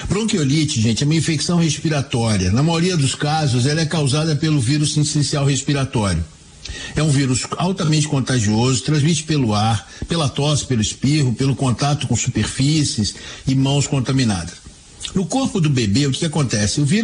Bronquiolite, gente, é uma infecção respiratória. Na maioria dos casos, ela é causada pelo vírus sincicial respiratório. É um vírus altamente contagioso, transmite pelo ar, pela tosse, pelo espirro, pelo contato com superfícies e mãos contaminadas. No corpo do bebê, o que acontece? O vírus